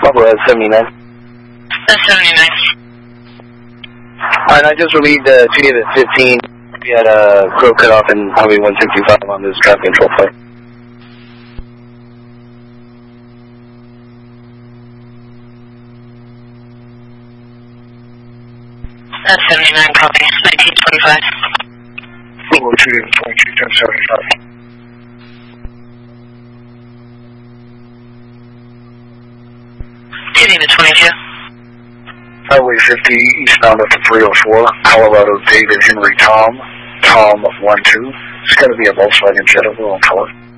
Buffalo 79. That's 79. Alright, I just relieved TDF at 15. We had a crow cut off in Highway 165 on this traffic control plate. That's 79, copy. 1925. Buffalo 222, 1075. Hitting the 22. Highway 50, eastbound up to 304, Colorado David Henry Tom 12. It's got to be a Volkswagen Jetta, blue in color.